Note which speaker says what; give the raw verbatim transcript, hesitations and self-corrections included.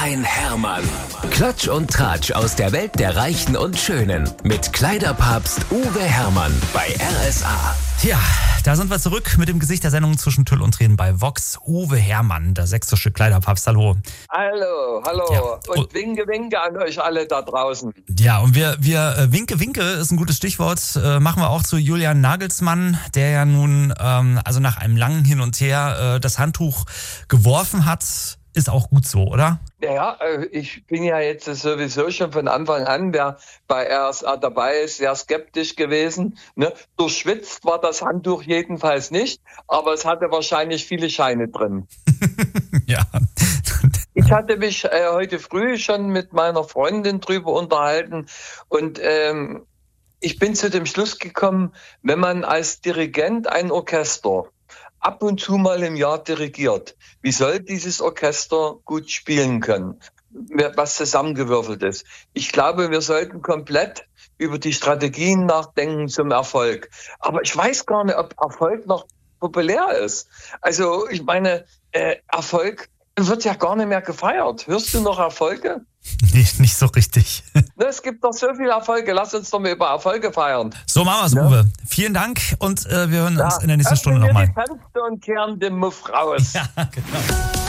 Speaker 1: ein Hermann. Klatsch und Tratsch aus der Welt der Reichen und Schönen. Mit Kleiderpapst Uwe Hermann bei R S A.
Speaker 2: Ja, da sind wir zurück mit dem Gesicht der Sendung zwischen Tüll und Tränen bei Vox. Uwe Hermann, der sächsische Kleiderpapst. Hallo.
Speaker 3: Hallo, hallo.
Speaker 2: Ja.
Speaker 3: Und winke, winke an euch alle da draußen.
Speaker 2: Ja, und wir, wir äh, winke, winke ist ein gutes Stichwort. Äh, machen wir auch zu Julian Nagelsmann, der ja nun, ähm, also nach einem langen Hin und Her, äh, das Handtuch geworfen hat. Ist auch gut so, oder?
Speaker 3: Ja, ich bin ja jetzt sowieso schon von Anfang an, wer bei R S A dabei ist, sehr skeptisch gewesen. Ne? Durchschwitzt war das Handtuch jedenfalls nicht, aber es hatte wahrscheinlich viele Scheine drin.
Speaker 2: Ja.
Speaker 3: Ich hatte mich äh, heute früh schon mit meiner Freundin drüber unterhalten und ähm, ich bin zu dem Schluss gekommen, wenn man als Dirigent ein Orchester ab und zu mal im Jahr dirigiert, wie soll dieses Orchester gut spielen können, was zusammengewürfelt ist? Ich glaube, wir sollten komplett über die Strategien nachdenken zum Erfolg. Aber ich weiß gar nicht, ob Erfolg noch populär ist. Also ich meine, äh, Erfolg wird ja gar nicht mehr gefeiert. Hörst du noch Erfolge?
Speaker 2: Nee, nicht so richtig.
Speaker 3: Es gibt doch so viele Erfolge. Lass uns doch mal über Erfolge feiern.
Speaker 2: So machen wir es,
Speaker 3: Ja.
Speaker 2: Uwe. Vielen Dank und äh, wir hören uns
Speaker 3: Ja,
Speaker 2: in der nächsten
Speaker 3: öffnen
Speaker 2: Stunde
Speaker 3: wir
Speaker 2: nochmal.
Speaker 3: die Fenster und kehren den Muff raus.
Speaker 2: Ja, genau.